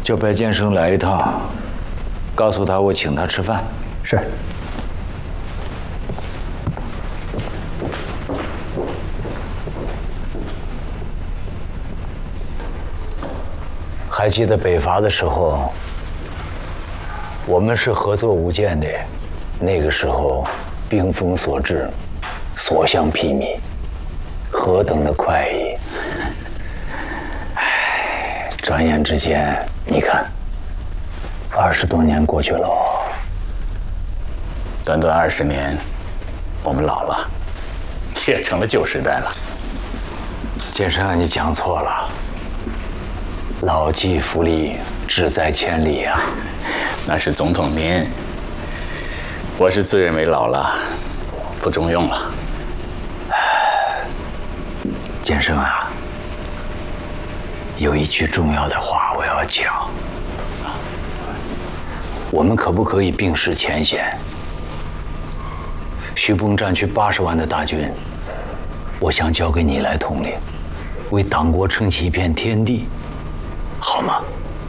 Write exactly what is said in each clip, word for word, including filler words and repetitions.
叫白建生来一趟，告诉他我请他吃饭。 是。 还记得北伐的时候，我们是合作无间的，那个时候兵锋所至，所向披靡，何等的快意！唉，转眼之间，你看，二十多年过去了。 短短二十年，我们老了，也成了旧时代了。 建生，你讲错了。老骥伏枥，志在千里啊！ 那是总统您，我是自认为老了，不中用了。 建生啊，有一句重要的话我要讲。我们可不可以并视前嫌？徐蚌战区八十万的大军，我想交给你来统领，为党国撑起一片天地，好吗？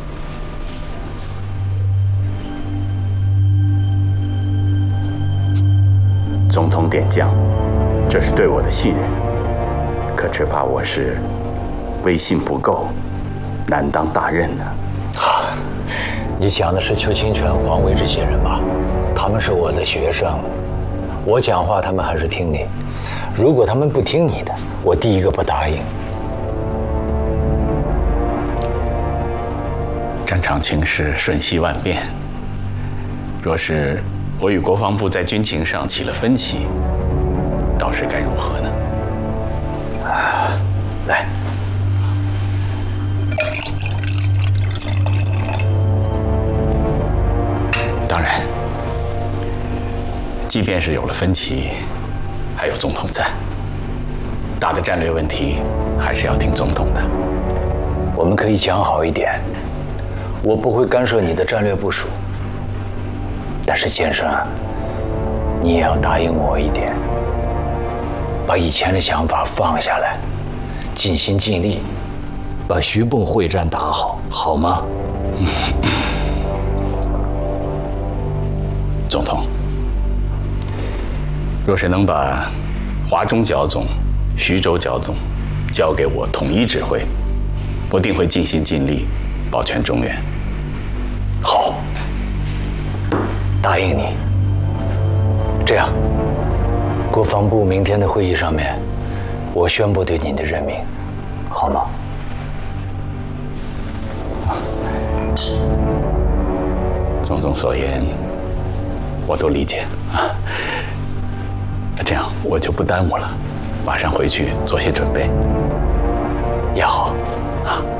总统点将，这是对我的信任，可只怕我是威信不够，难当大任呢。 好，你讲的是邱清泉、黄维这些人吧？他们是我的学生，我讲话他们还是听你。如果他们不听你的，我第一个不答应。 战场情势瞬息万变，若是我与国防部在军情上起了分歧，倒是该如何呢？ 啊，来， 当然，即便是有了分歧，还有总统在，大的战略问题还是要听总统的。 我们可以讲好一点，我不会干涉你的战略部署。但是建生，你也要答应我一点，把以前的想法放下来，尽心尽力把徐蚌会战打好，好吗？嗯。 总统，若是能把华中剿总、徐州剿总交给我统一指挥，我定会尽心尽力保全中原。 好。答应你。这样，国防部明天的会议上面，我宣布对你的任命，好吗？ 总总所言，我都理解啊。那这样我就不耽误了，马上回去做些准备。 也好， 啊。